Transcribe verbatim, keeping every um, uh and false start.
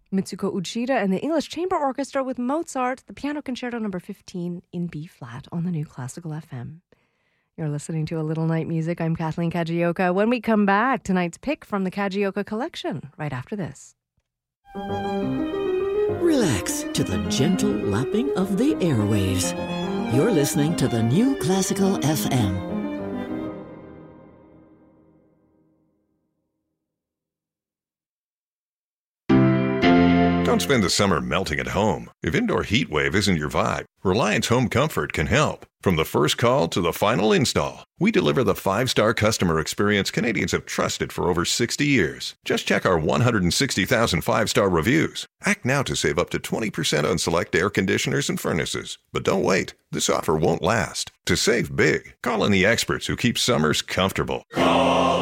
Mitsuko Uchida and the English Chamber Orchestra with Mozart, the Piano Concerto number fifteen in B flat on the New Classical F M. You're listening to A Little Night Music. I'm Kathleen Kajioka. When we come back, tonight's pick from the Kajioka collection, right after this. Relax to the gentle lapping of the airwaves. You're listening to the New Classical F M. Don't spend the summer melting at home. If indoor heat wave isn't your vibe, Reliance Home Comfort can help. From the first call to the final install, we deliver the five-star customer experience Canadians have trusted for over sixty years. Just check our one hundred sixty thousand five-star reviews. Act now to save up to twenty percent on select air conditioners and furnaces. But don't wait. This offer won't last. To save big, call in the experts who keep summers comfortable. Call